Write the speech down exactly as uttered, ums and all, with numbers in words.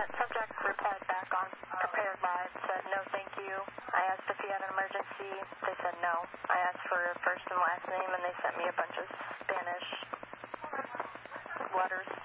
that subject replied back on Prepared Live, said no thank you. I asked if he had an emergency. They said no. I asked for a first and last name, and they sent me a bunch of Spanish letters.